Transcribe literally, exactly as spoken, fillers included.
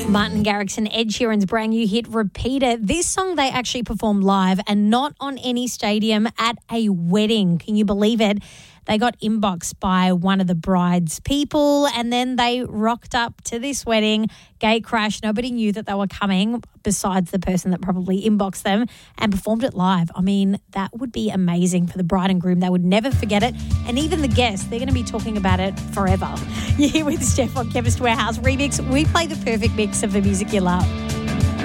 Martin Garrix and Ed Sheeran's brand new hit, Repeat It. This song they actually performed live and not on any stadium, at a wedding. Can you believe it? They got inboxed by one of the bride's people and then they rocked up to this wedding, gate crash. Nobody knew that they were coming besides the person that probably inboxed them, and performed it live. I mean, that would be amazing for the bride and groom. They would never forget it. And even the guests, they're going to be talking about it forever. You're here with Steph on Chemist Warehouse Remix. We play the perfect mix of the music you love.